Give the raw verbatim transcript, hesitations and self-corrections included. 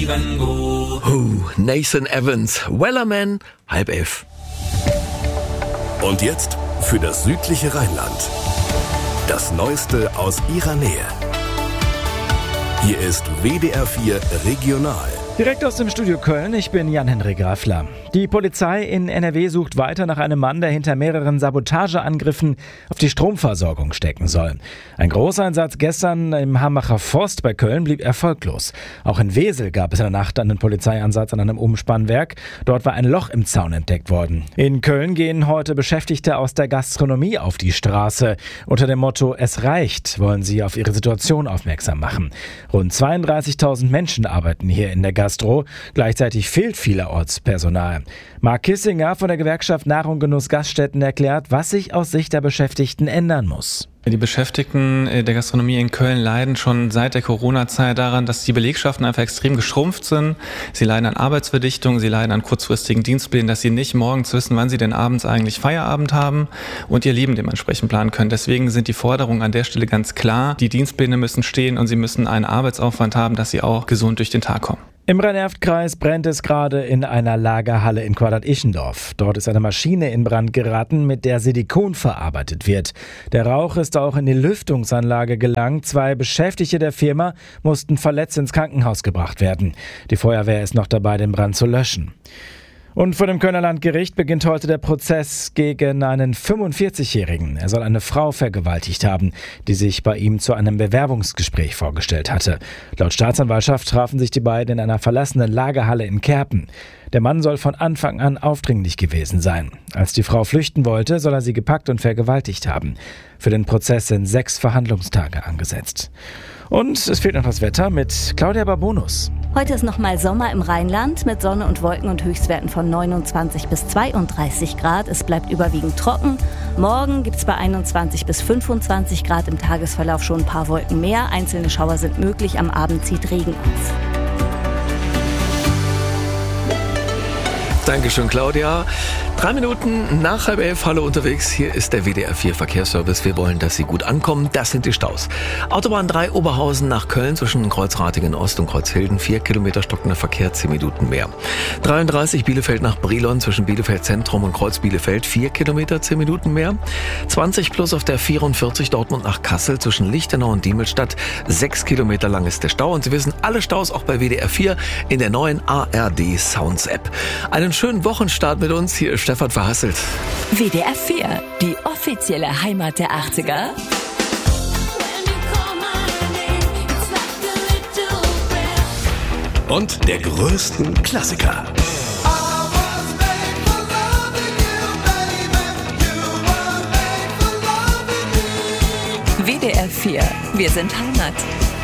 Vivango. Oh, Nathan Evans, Wellerman, halb elf. Und jetzt für das südliche Rheinland. Das Neueste aus ihrer Nähe. Hier ist W D R vier Regional. Direkt aus dem Studio Köln, ich bin Jan-Henrik Grafler. Die Polizei in N R W sucht weiter nach einem Mann, der hinter mehreren Sabotageangriffen auf die Stromversorgung stecken soll. Ein Großeinsatz gestern im Hambacher Forst bei Köln blieb erfolglos. Auch in Wesel gab es in der Nacht einen Polizeieinsatz an einem Umspannwerk. Dort war ein Loch im Zaun entdeckt worden. In Köln gehen heute Beschäftigte aus der Gastronomie auf die Straße. Unter dem Motto "Es reicht" wollen sie auf ihre Situation aufmerksam machen. Rund zweiunddreißigtausend Menschen arbeiten hier in der Gastro. Gleichzeitig fehlt vielerorts Personal. Marc Kissinger von der Gewerkschaft Nahrung Genuss Gaststätten erklärt, was sich aus Sicht der Beschäftigten ändern muss. Die Beschäftigten der Gastronomie in Köln leiden schon seit der Corona-Zeit daran, dass die Belegschaften einfach extrem geschrumpft sind. Sie leiden an Arbeitsverdichtung, sie leiden an kurzfristigen Dienstplänen, dass sie nicht morgens wissen, wann sie denn abends eigentlich Feierabend haben und ihr Leben dementsprechend planen können. Deswegen sind die Forderungen an der Stelle ganz klar. Die Dienstpläne müssen stehen und sie müssen einen Arbeitsaufwand haben, dass sie auch gesund durch den Tag kommen. Im Rhein-Erft-Kreis brennt es gerade in einer Lagerhalle in Quadrat-Ischendorf. Dort ist eine Maschine in Brand geraten, mit der Silikon verarbeitet wird. Der Rauch ist auch in die Lüftungsanlage gelangt. Zwei Beschäftigte der Firma mussten verletzt ins Krankenhaus gebracht werden. Die Feuerwehr ist noch dabei, den Brand zu löschen. Und vor dem Kölner Landgericht beginnt heute der Prozess gegen einen fünfundvierzigjährigen. Er soll eine Frau vergewaltigt haben, die sich bei ihm zu einem Bewerbungsgespräch vorgestellt hatte. Laut Staatsanwaltschaft trafen sich die beiden in einer verlassenen Lagerhalle in Kerpen. Der Mann soll von Anfang an aufdringlich gewesen sein. Als die Frau flüchten wollte, soll er sie gepackt und vergewaltigt haben. Für den Prozess sind sechs Verhandlungstage angesetzt. Und es fehlt noch das Wetter mit Claudia Barbonus. Heute ist nochmal Sommer im Rheinland mit Sonne und Wolken und Höchstwerten von neunundzwanzig bis zweiunddreißig Grad. Es bleibt überwiegend trocken. Morgen gibt es bei einundzwanzig bis fünfundzwanzig Grad, im Tagesverlauf schon ein paar Wolken mehr. Einzelne Schauer sind möglich, am Abend zieht Regen auf. Dankeschön, Claudia. Drei Minuten nach halb elf, hallo unterwegs. Hier ist der W D R vier Verkehrsservice. Wir wollen, dass Sie gut ankommen. Das sind die Staus. Autobahn drei Oberhausen nach Köln zwischen Kreuzratingen Ost und Kreuzhilden. Vier Kilometer stockender Verkehr, zehn Minuten mehr. dreiunddreißig Bielefeld nach Brilon zwischen Bielefeld Zentrum und Kreuz Bielefeld. Vier Kilometer, zehn Minuten mehr. zwanzig plus auf der vierundvierzig Dortmund nach Kassel zwischen Lichtenau und Diemelstadt. Sechs Kilometer lang ist der Stau. Und Sie wissen, alle Staus auch bei W D R vier in der neuen A R D Sounds App. Einen schönen Wochenstart mit uns. Hier ist Stefan Verhasselt. W D R vier, die offizielle Heimat der achtziger. Und der größten Klassiker. W D R vier, wir sind Heimat.